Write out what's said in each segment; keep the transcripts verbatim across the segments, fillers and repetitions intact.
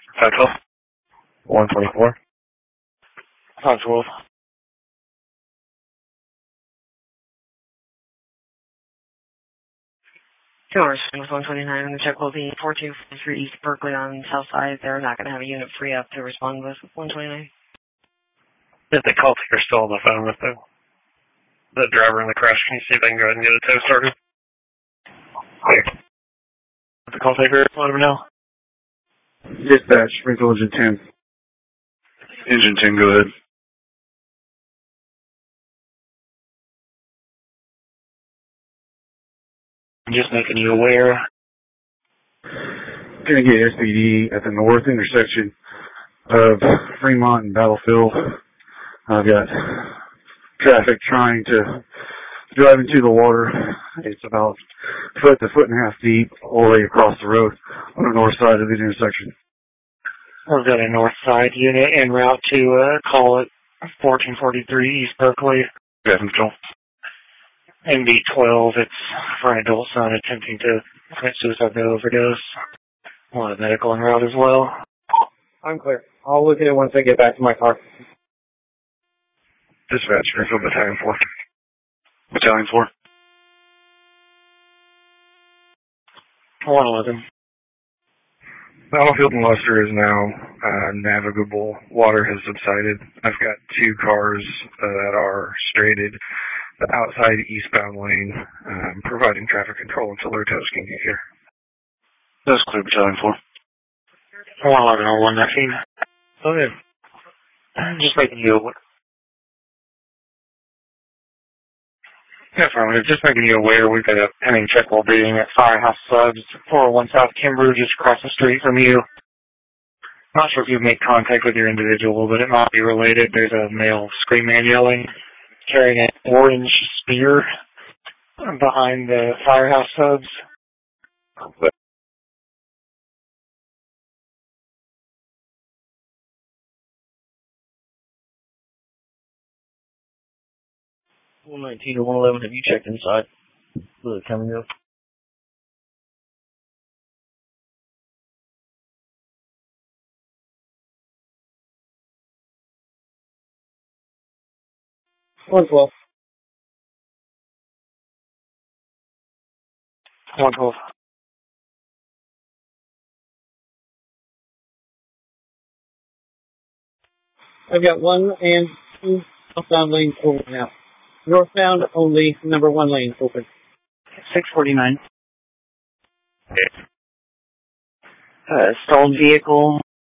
five twelve. one twenty-four. five twelve. Tours, one twenty-nine, and the check will be four two three East Berkeley on the south side. They're not going to have a unit free up to respond with one twenty-nine. If they call taker still on the phone with the, the driver in the crash, can you see if they can go ahead and get a tow started? Clear. The call taker, let them know. Dispatch, Springfield Engine ten. Engine ten, go ahead. I'm just making you aware. Gonna get S P D at the north intersection of Fremont and Battlefield. I've got traffic trying to drive into the water. It's about foot to foot and a half deep all the way across the road on the north side of the intersection. We've got a north side unit en route to uh, call it fourteen forty-three East Berkeley. Gas control. N B twelve, it's for an adult son attempting to commit suicide by overdose. A lot of medical en route as well. I'm clear. I'll look at it once I get back to my car. Dispatch, Springfield Battalion four. Battalion four. one eleven. Battlefield and Luster is now uh, navigable. Water has subsided. I've got two cars uh, that are straighted the outside eastbound lane, um, providing traffic control until their tows can get here. That's clear, Battalion four. one eleven or one nineteen. Okay. Just making you aware. Affirmative. Just making you aware we've got a pending check while being at Firehouse Subs, four oh one South Kimbrough, just across the street from you. Not sure if you've made contact with your individual, but it might be related. There's a male screaming and yelling, carrying an orange spear behind the Firehouse Subs. one nineteen or one eleven, have you checked inside? Will it coming up? one twelve. one twelve. I've got one and two southbound lanes open now. Northbound only, number one lane open. six forty-nine. Uh, stalled vehicle.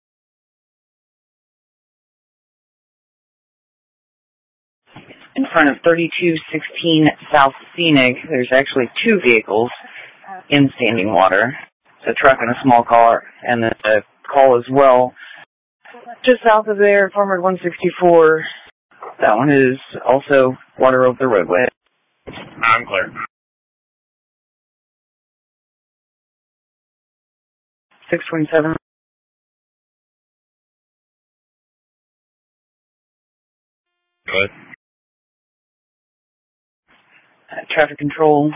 In front of thirty-two sixteen South Scenic, there's actually two vehicles in standing water. It's a truck and a small car, and a call as well. Just south of there, Farmer one sixty-four. That one is also water over the roadway. I'm clear. six twenty-seven. Good. Uh, traffic control.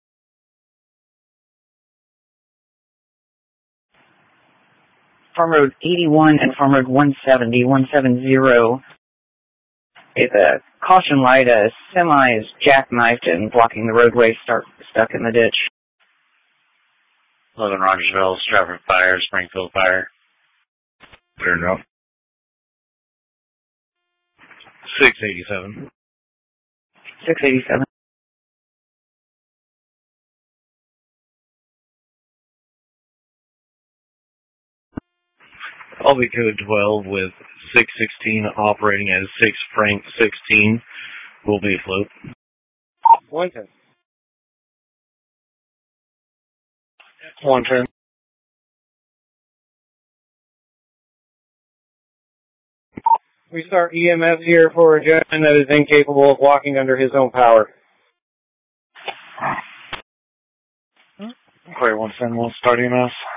Farm Road eighty-one and Farm Road one seventy, one seventy. It's a caution light. A semi is jackknifed and blocking the roadway, start, stuck in the ditch. eleven Rogersville, Stratford Fire, Springfield Fire. Clear enough. six eighty-seven. six eighty-seven. I'll be code twelve with six sixteen operating as six Frank sixteen. Will be afloat. one ten. one ten. We start E M S here for a gentleman that is incapable of walking under his own power. Clear one ten, we'll start E M S.